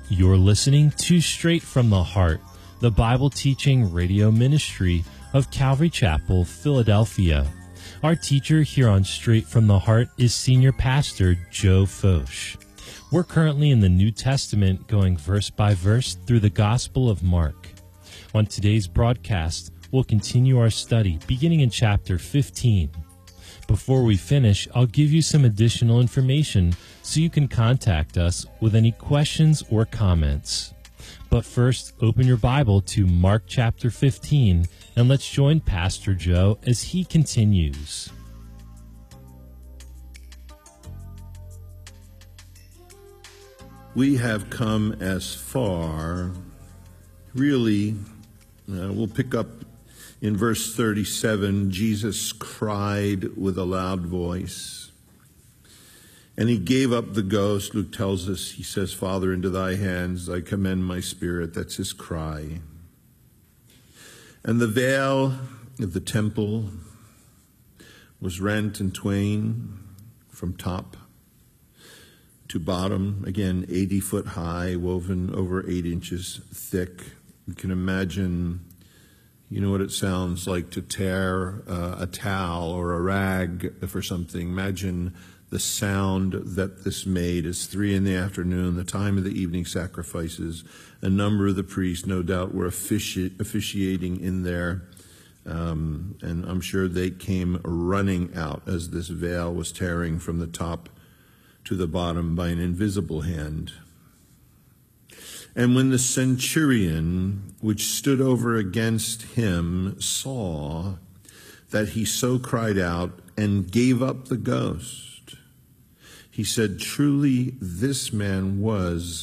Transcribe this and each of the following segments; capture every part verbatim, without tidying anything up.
You're listening to Straight from the Heart, the Bible teaching radio ministry of Calvary Chapel, Philadelphia. Our teacher here on Straight from the Heart is Senior Pastor Joe Focht. We're currently in the New Testament, going verse by verse through the Gospel of Mark. On today's broadcast, we'll continue our study beginning in chapter fifteen. Before we finish, I'll give you some additional information so you can contact us with any questions or comments. But first, open your Bible to Mark chapter fifteen, and let's join Pastor Joe as he continues. We have come as far, really, uh, we'll pick up in verse thirty-seven. Jesus cried with a loud voice, and he gave up the ghost. Luke tells us, he says, "Father, into thy hands I commend my spirit." That's his cry. And the veil of the temple was rent in twain from top to bottom, again, eighty foot high, woven over eight inches thick. You can imagine, you know what it sounds like to tear uh, a towel or a rag for something. Imagine the sound that this made. It's three in the afternoon, the time of the evening sacrifices. A number of the priests, no doubt, were offici- officiating in there. Um, and I'm sure they came running out as this veil was tearing from the top to the bottom by an invisible hand. And when the centurion, which stood over against him, saw that he so cried out and gave up the ghost, he said, "Truly this man was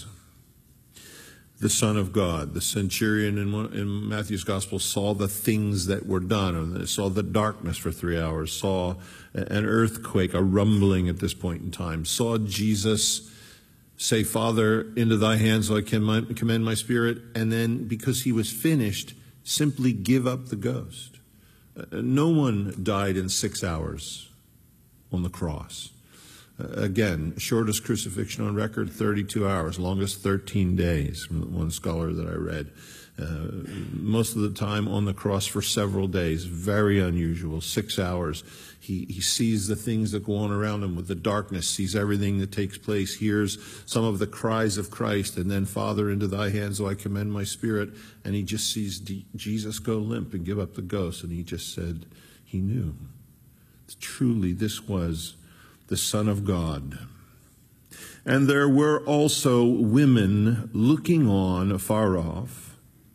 the Son of God." The centurion in, in Matthew's Gospel saw the things that were done, and saw the darkness for three hours, saw an earthquake, a rumbling at this point in time, saw Jesus say, "Father, into thy hands I commend my spirit," and then, because he was finished, simply give up the ghost. No one died in six hours on the cross. Again, shortest crucifixion on record, thirty-two hours, longest thirteen days, from one scholar that I read. Uh, most of the time on the cross for several days, very unusual, six hours. He, he sees the things that go on around him with the darkness, sees everything that takes place, hears some of the cries of Christ, and then, "Father, into thy hands do I commend my spirit," and he just sees D- Jesus go limp and give up the ghost, and he just said he knew. Truly, this was the Son of God. And there were also women looking on afar off,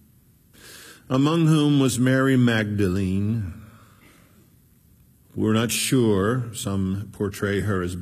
among whom was Mary Magdalene. We're not sure. Some portray her as